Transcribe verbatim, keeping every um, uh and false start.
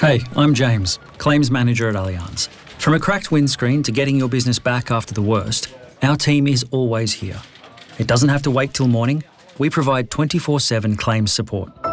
Hey, I'm James, Claims Manager at Allianz. From a cracked windscreen to getting your business back after the worst, our team is always here. It doesn't have to wait till morning. We provide twenty-four seven claims support.